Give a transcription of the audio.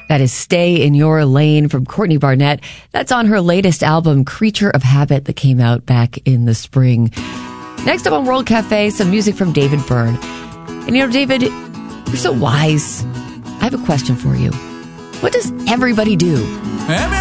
That is Stay in Your Lane from Courtney Barnett. That's on her latest album, Creature of Habit, that came out back in the spring. Next up on World Cafe, some music from David Byrne. And David, you're so wise. I have a question for you. What does everybody do?